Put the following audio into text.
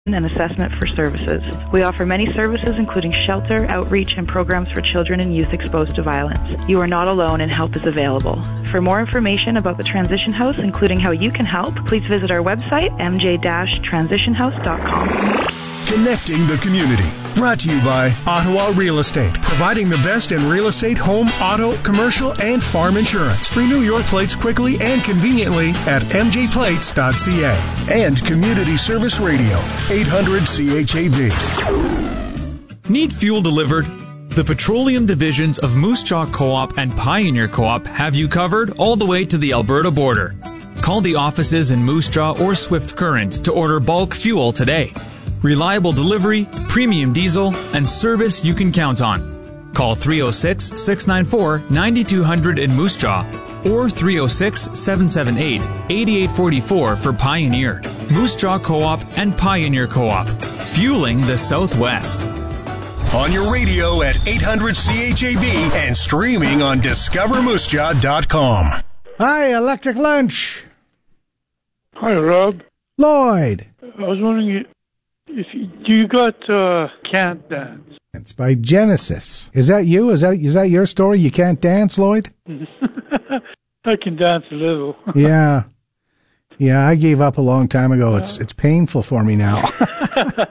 and assessment for services. We offer many services including shelter, outreach, and programs for children and youth exposed to violence. You are not alone and help is available. For more information about the Transition House, including how you can help, please visit our website, mj-transitionhouse.com. Connecting the community. Brought to you by Ottawa Real Estate, providing the best in real estate, home, auto, commercial, and farm insurance. Renew your plates quickly and conveniently at mjplates.ca. And Community Service Radio, 800 CHAV. Need fuel delivered? The petroleum divisions of Moose Jaw Co-op and Pioneer Co-op have you covered all the way to the Alberta border. Call the offices in Moose Jaw or Swift Current to order bulk fuel today. Reliable delivery, premium diesel, and service you can count on. Call 306-694-9200 in Moose Jaw or 306-778-8844 for Pioneer. Moose Jaw Co-op and Pioneer Co-op. Fueling the Southwest. On your radio at 800 CHAV and streaming on discovermoosejaw.com. Hi, Electric Lunch. Hi, Rob. Lloyd. I was wondering if you got Can't Dance. It's by Genesis. Is that you? Is that your story? You can't dance, Lloyd? I can dance a little. Yeah, I gave up a long time ago. It's painful for me now.